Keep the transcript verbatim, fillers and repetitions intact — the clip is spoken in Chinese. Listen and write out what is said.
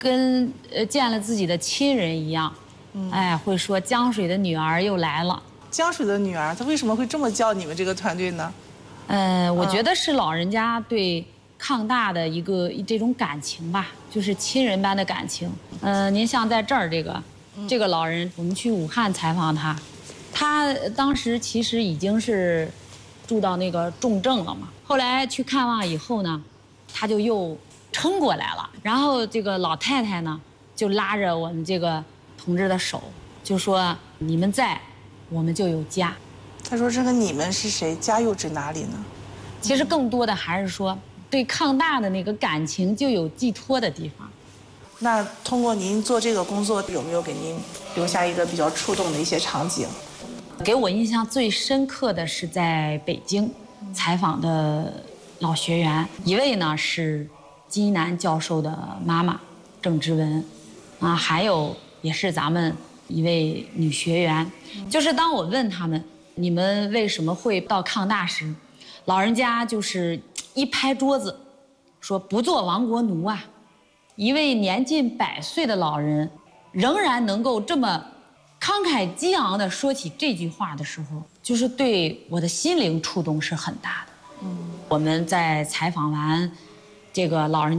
跟呃见了自己的亲人一样，嗯、哎，会说江水的女儿又来了。 江水的女儿，她为什么会这么叫你们这个团队呢？ 呃，我觉得是老人家对抗大的一个这种感情吧，就是亲人般的感情。呃，您像在这儿这个这个老人，我们去武汉采访他，他当时其实已经是住到那个重症了嘛。后来去看望以后呢，他就又撑过来了。然后这个老太太呢，就拉着我们这个同志的手，就说：“你们在，我们就有家。” 他说：“这个你们是谁？家又指哪里呢？” 其实更多的还是说，对抗大的那个感情就有寄托的地方。 那通过您做这个工作，有没有给您留下一个比较触动的一些场景？ 给我印象最深刻的是在北京采访的老学员，一位呢是金一南教授的妈妈郑之文，啊，还有也是咱们一位女学员。就是当我问他们，你们为什么会到抗大时，老人家就是一拍桌子，说不做亡国奴啊！一位年近百岁的老人，仍然能够这么慷慨激昂地说起这句话的时候，就是对我的心灵触动是很大的。嗯，我们在采访完这个老人。